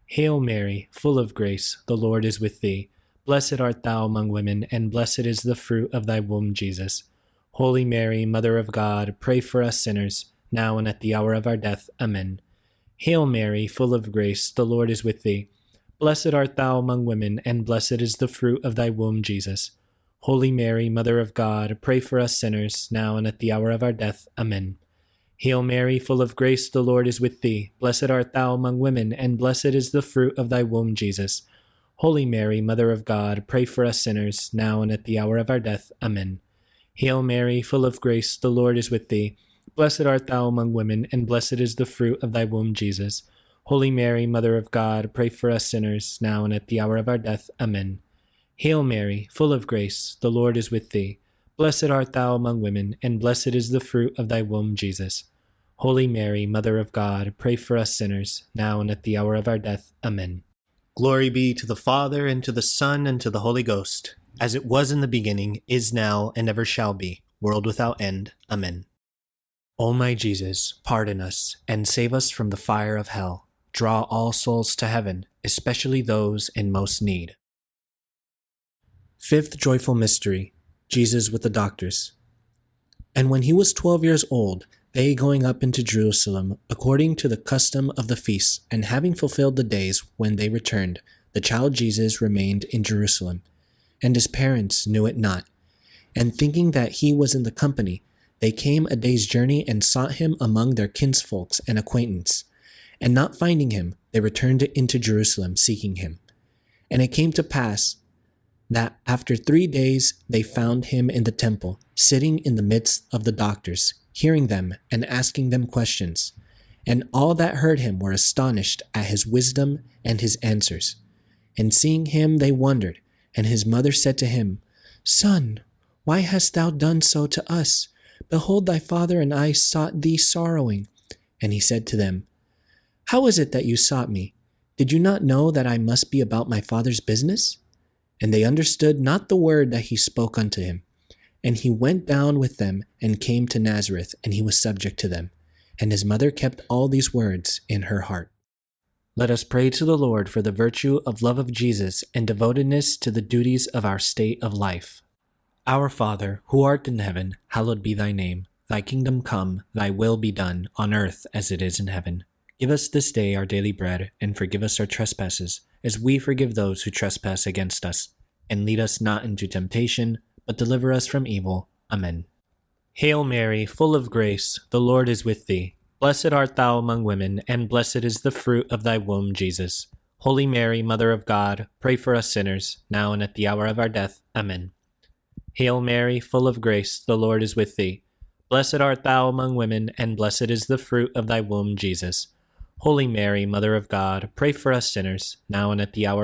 Hail Mary, full of grace, the Lord is with thee. Blessed art thou among women, and blessed is the fruit of thy womb, Jesus. Holy Mary, Mother of God, pray for us sinners, now and at the hour of our death. Amen. Hail Mary, full of grace, the Lord is with thee. Blessed art thou among women, and blessed is the fruit of thy womb, Jesus. Holy Mary, Mother of God, pray for us sinners, now and at the hour of our death. Amen. Hail Mary, full of grace, the Lord is with thee. Blessed art thou among women, and blessed is the fruit of thy womb, Jesus. Holy Mary, Mother of God, pray for us sinners, now and at the hour of our death. Amen. Hail Mary, full of grace, the Lord is with thee. Blessed art thou among women, and blessed is the fruit of thy womb, Jesus. Holy Mary, Mother of God, pray for us sinners, now and at the hour of our death. Amen. Hail Mary, full of grace, the Lord is with thee. Blessed art thou among women, and blessed is the fruit of thy womb, Jesus. Holy Mary, Mother of God, pray for us sinners, now and at the hour of our death. Amen. Glory be to the Father, and to the Son, and to the Holy Ghost, as it was in the beginning, is now, and ever shall be, world without end. Amen. O my Jesus, pardon us, and save us from the fire of hell. Draw all souls to heaven, especially those in most need. Fifth joyful mystery, Jesus with the doctors. And when he was 12 years old, they going up into Jerusalem, according to the custom of the feast, and having fulfilled the days when they returned, the child Jesus remained in Jerusalem. And his parents knew it not. And thinking that he was in the company, they came a day's journey and sought him among their kinsfolks and acquaintance. And not finding him, they returned into Jerusalem, seeking him. And it came to pass that after 3 days they found him in the temple, sitting in the midst of the doctors, hearing them and asking them questions. And all that heard him were astonished at his wisdom and his answers. And seeing him they wondered, and his mother said to him, Son, why hast thou done so to us? Behold, thy father and I sought thee sorrowing. And he said to them, How is it that you sought me? Did you not know that I must be about my father's business? And they understood not the word that he spoke unto him. And he went down with them and came to Nazareth, and he was subject to them. And his mother kept all these words in her heart. Let us pray to the Lord for the virtue of love of Jesus and devotedness to the duties of our state of life. Our Father, who art in heaven, hallowed be thy name. Thy kingdom come, thy will be done, on earth as it is in heaven. Give us this day our daily bread, and forgive us our trespasses, as we forgive those who trespass against us. And lead us not into temptation, but deliver us from evil. Amen. Hail Mary, full of grace, the Lord is with thee. Blessed art thou among women, and blessed is the fruit of thy womb, Jesus. Holy Mary, Mother of God, pray for us sinners, now and at the hour of our death. Amen. Hail Mary, full of grace, the Lord is with thee. Blessed art thou among women, and blessed is the fruit of thy womb, Jesus. Holy Mary, Mother of God, pray for us sinners, now and at the hour